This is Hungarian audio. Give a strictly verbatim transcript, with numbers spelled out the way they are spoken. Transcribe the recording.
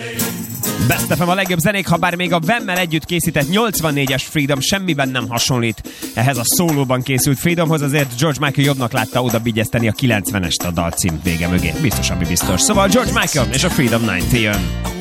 Best ef em a legjobb zenék, ha bár még a Vemmel együtt készített nyolcvannégyes Freedom semmiben nem hasonlít ehhez a szólóban készült Freedomhoz, azért George Michael jobbnak látta oda bigyezteni a kilencvenest a dalcím vége mögé. Biztos, ami biztos. Szóval George Michael és a Freedom kilencven jön.